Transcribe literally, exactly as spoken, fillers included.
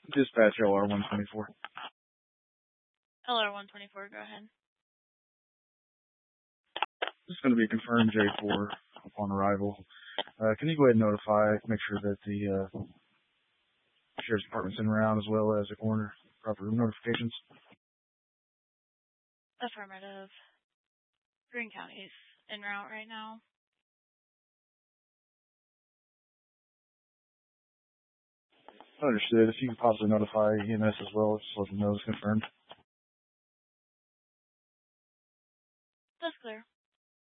Dispatch L R one twenty-four. L R one twenty-four, go ahead. This is going to be confirmed J four upon arrival. Uh, can you go ahead and notify, make sure that the uh, Sheriff's Department's in route as well as the coroner, proper room notifications? Affirmative. Greene County's en route right now. Understood. If you could possibly notify E M S as well, just let them know it's confirmed.